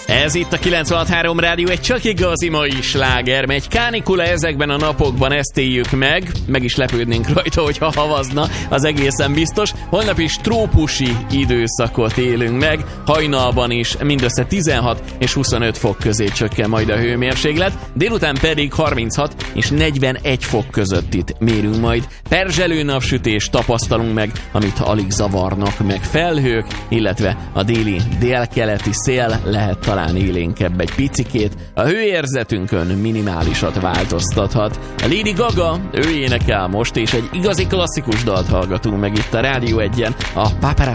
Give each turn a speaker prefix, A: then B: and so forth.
A: Ez itt a 96.3 Rádió, egy csak igazi mai sláger, megy kánikula ezekben a napokban, ezt éljük meg is lepődnénk rajta, hogyha havazna, az egészen biztos. Holnap is trópusi időszakot élünk meg, hajnalban is mindössze 16 és 25 fok közé csökken majd a hőmérséklet, délután pedig 36 és 41 fok között itt mérünk majd. Perzselő napsütést tapasztalunk meg, amit alig zavarnak meg felhők, illetve a déli délkeleti szél lehet talán élénkebb egy picikét, a hőérzetünkön minimálisat változtathat. A Lady Gaga, ő énekel most, és egy igazi klasszikus dalt hallgatunk meg itt a Rádió 1-en, a Paparazzi.